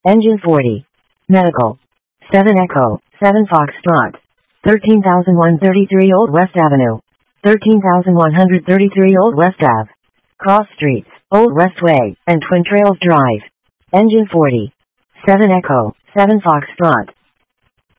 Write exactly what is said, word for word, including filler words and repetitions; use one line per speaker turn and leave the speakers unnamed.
Engine forty. Medical. seven Echo, seven Foxtrot. thirteen thousand one hundred thirty-three Old West Avenue. thirteen thousand one hundred thirty-three Old West Ave. Cross Streets, Old West Way, and Twin Trails Drive. Engine forty. seven Echo, seven Foxtrot.